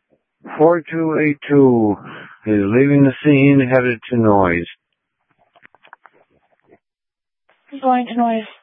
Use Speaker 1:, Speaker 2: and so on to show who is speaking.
Speaker 1: 4282 is leaving the scene, headed to Noise.
Speaker 2: Going to Noise.